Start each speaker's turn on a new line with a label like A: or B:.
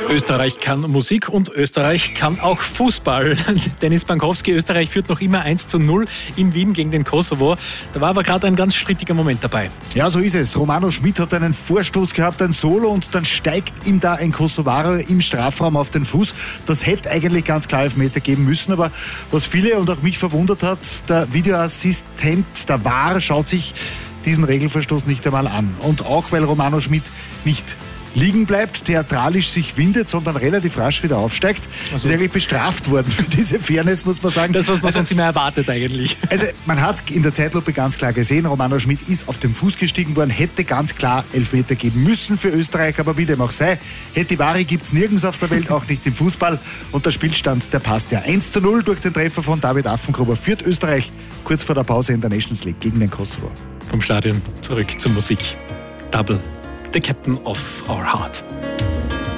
A: Österreich kann Musik und Österreich kann auch Fußball. Dennis Bankowski, Österreich führt noch immer 1:0 in Wien gegen den Kosovo. Da war aber gerade ein ganz strittiger Moment dabei.
B: Ja, so ist es. Romano Schmid hat einen Vorstoß gehabt, ein Solo, und dann steigt ihm da ein Kosovarer im Strafraum auf den Fuß. Das hätte eigentlich ganz klar Elfmeter geben müssen, aber was viele und auch mich verwundert hat, der Videoassistent, der VAR, schaut sich diesen Regelverstoß nicht einmal an. Und auch weil Romano Schmid nicht liegen bleibt, theatralisch sich windet, sondern relativ rasch wieder aufsteigt. Ist eigentlich bestraft worden für diese Fairness, muss man sagen.
A: Das, was man sonst immer erwartet eigentlich.
B: Also man hat in der Zeitlupe ganz klar gesehen, Romano Schmid ist auf den Fuß gestiegen worden, hätte ganz klar Elfmeter geben müssen für Österreich, aber wie dem auch sei, Hetivari gibt es nirgends auf der Welt, auch nicht im Fußball. Und der Spielstand, der passt ja. 1:0 durch den Treffer von David Affengruber führt Österreich kurz vor der Pause in der Nations League gegen den Kosovo.
A: Vom Stadion zurück zur Musik. Double. The Captain of Our Heart.